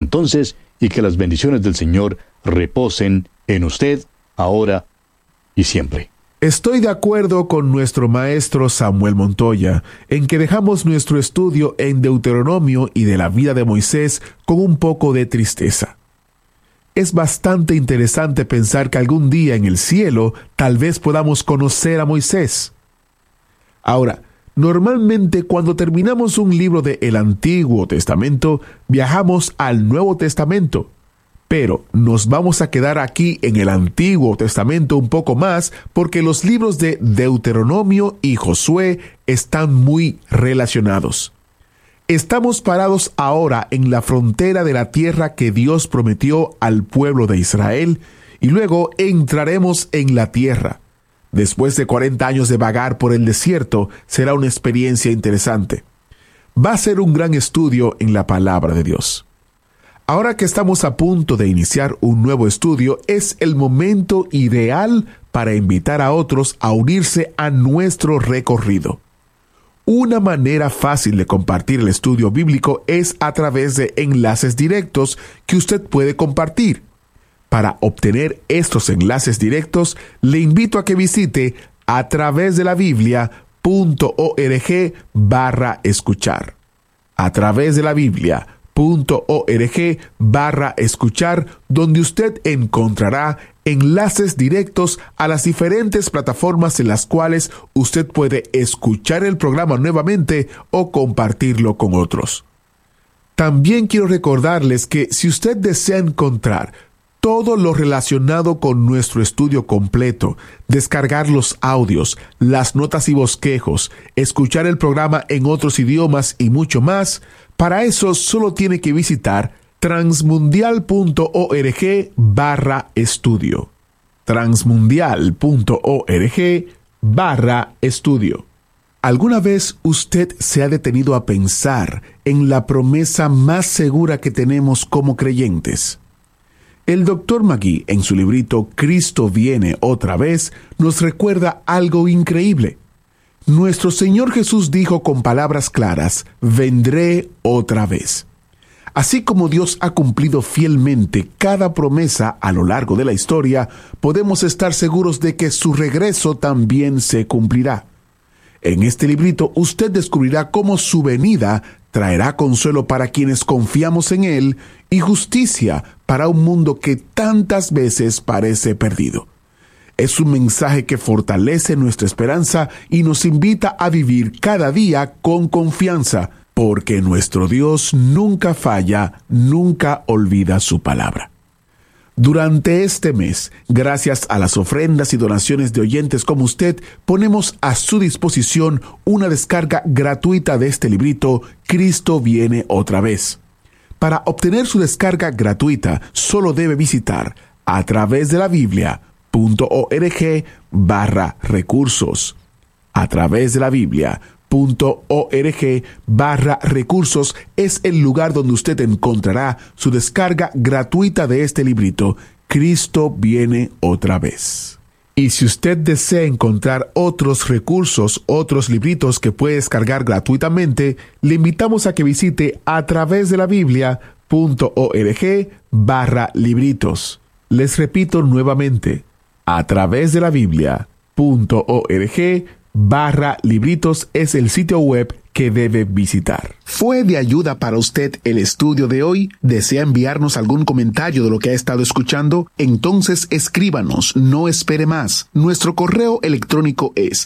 entonces y que las bendiciones del Señor reposen en usted, ahora y siempre. Estoy de acuerdo con nuestro maestro Samuel Montoya en que dejamos nuestro estudio en Deuteronomio y de la vida de Moisés con un poco de tristeza. Es bastante interesante pensar que algún día en el cielo tal vez podamos conocer a Moisés. Ahora, normalmente cuando terminamos un libro del Antiguo Testamento, viajamos al Nuevo Testamento. Pero nos vamos a quedar aquí en el Antiguo Testamento un poco más porque los libros de Deuteronomio y Josué están muy relacionados. Estamos parados ahora en la frontera de la tierra que Dios prometió al pueblo de Israel y luego entraremos en la tierra. Después de 40 años de vagar por el desierto, será una experiencia interesante. Va a ser un gran estudio en la palabra de Dios. Ahora que estamos a punto de iniciar un nuevo estudio, es el momento ideal para invitar a otros a unirse a nuestro recorrido. Una manera fácil de compartir el estudio bíblico es a través de enlaces directos que usted puede compartir. Para obtener estos enlaces directos, le invito a que visite atravesdelabiblia.org/escuchar. atravesdelabiblia.org/escuchar, donde usted encontrará enlaces directos a las diferentes plataformas en las cuales usted puede escuchar el programa nuevamente o compartirlo con otros. También quiero recordarles que si usted desea encontrar todo lo relacionado con nuestro estudio completo, descargar los audios, las notas y bosquejos, escuchar el programa en otros idiomas y mucho más, para eso solo tiene que visitar transmundial.org/estudio. transmundial.org/estudio. ¿Alguna vez usted se ha detenido a pensar en la promesa más segura que tenemos como creyentes? El Dr. Magee, en su librito Cristo viene otra vez, nos recuerda algo increíble. Nuestro Señor Jesús dijo con palabras claras: vendré otra vez. Así como Dios ha cumplido fielmente cada promesa a lo largo de la historia, podemos estar seguros de que su regreso también se cumplirá. En este librito usted descubrirá cómo su venida traerá consuelo para quienes confiamos en Él y justicia para un mundo que tantas veces parece perdido. Es un mensaje que fortalece nuestra esperanza y nos invita a vivir cada día con confianza, porque nuestro Dios nunca falla, nunca olvida su palabra. Durante este mes, gracias a las ofrendas y donaciones de oyentes como usted, ponemos a su disposición una descarga gratuita de este librito, Cristo viene otra vez. Para obtener su descarga gratuita, solo debe visitar atravesdelabiblia.org/recursos. atravesdelabiblia.org/recursos es el lugar donde usted encontrará su descarga gratuita de este librito, Cristo viene otra vez. Y si usted desea encontrar otros recursos, otros libritos que puede descargar gratuitamente, le invitamos a que visite atravesdelabiblia.org/libritos. Les repito nuevamente, atravesdelabiblia.org/libritos es el sitio web que debe visitar. ¿Fue de ayuda para usted el estudio de hoy? ¿Desea enviarnos algún comentario de lo que ha estado escuchando? Entonces escríbanos, no espere más. Nuestro correo electrónico es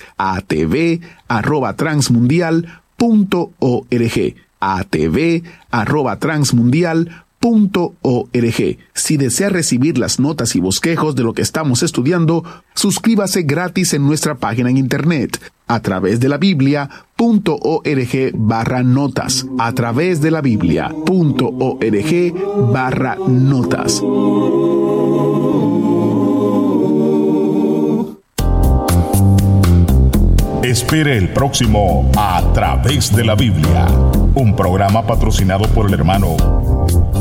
atv@transmundial.org. atv@transmundial.org. Si desea recibir las notas y bosquejos de lo que estamos estudiando, suscríbase gratis en nuestra página en internet, atravesdelabiblia.org/notas, atravesdelabiblia.org/notas. Espere el próximo A Través de la Biblia, un programa patrocinado por el hermano